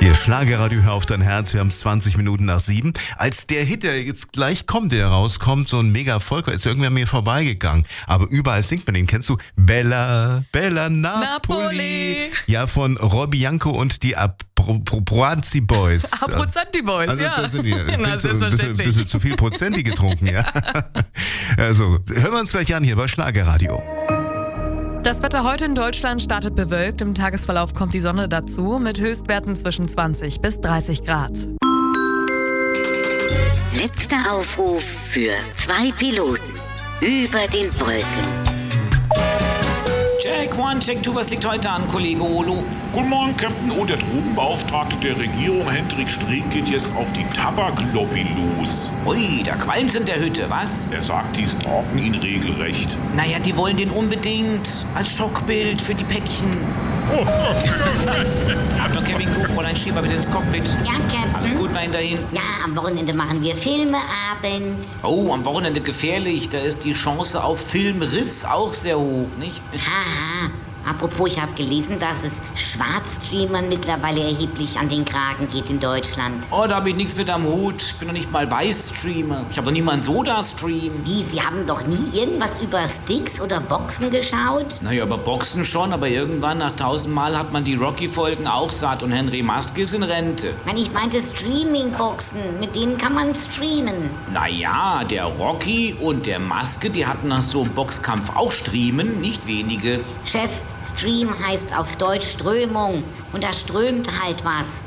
Hier Schlagerradio, hör auf dein Herz, wir haben es 20 Minuten nach 7. Als der Hit, der jetzt gleich kommt, der rauskommt, so ein Mega-Erfolg, ist irgendwer an mir vorbeigegangen. Aber überall singt man den. Kennst du? Bella, Bella Napoli. Ja, von Robbie Bianco und die Abruzzanti Boys. Abruzzanti Boys, also, ja. Das sind die. Na, selbstverständlich. Bisschen zu viel Prozenti getrunken, ja. Also, hören wir uns gleich an hier bei Schlagerradio. Das Wetter heute in Deutschland startet bewölkt. Im Tagesverlauf kommt die Sonne dazu mit Höchstwerten zwischen 20 bis 30 Grad. Letzter Aufruf für 2 Piloten über den Wolken. Check 1, Check 2, was liegt heute an, Kollege Olo? Guten Morgen, Captain. Und der Drogenbeauftragte der Regierung, Hendrik Streeck, geht jetzt auf die Tabaklobby los. Ui, da qualmt's in der Hütte, was? Er sagt, die stalken ihn regelrecht. Naja, die wollen den unbedingt als Schockbild für die Päckchen. Achtung, Camping Crew, Fräulein Schieber bitte ins Cockpit. Ja, Captain. Alles gut, mein dahin? Ja, am Wochenende machen wir Filmeabend. Oh, am Wochenende gefährlich. Da ist die Chance auf Filmriss auch sehr hoch, nicht? Haha. Apropos, ich habe gelesen, dass es Schwarzstreamern mittlerweile erheblich an den Kragen geht in Deutschland. Oh, da habe ich nichts mit am Hut. Ich bin doch nicht mal Weißstreamer. Ich habe doch nie mal einen Soda-Stream. Wie, Sie haben doch nie irgendwas über Sticks oder Boxen geschaut? Naja, über Boxen schon, aber irgendwann nach 1000 Mal hat man die Rocky-Folgen auch satt und Henry Maske ist in Rente. Nein, ich meinte Streaming-Boxen. Mit denen kann man streamen. Naja, der Rocky und der Maske, die hatten nach so einem Boxkampf auch Streamen, nicht wenige. Chef, Stream heißt auf Deutsch Strömung. Und da strömt halt was.